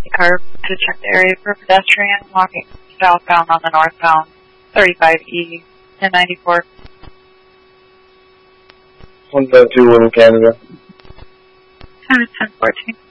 car to check the area for pedestrian walking southbound on the northbound 35E 1094. 152 Little Canada. Time is 10:14.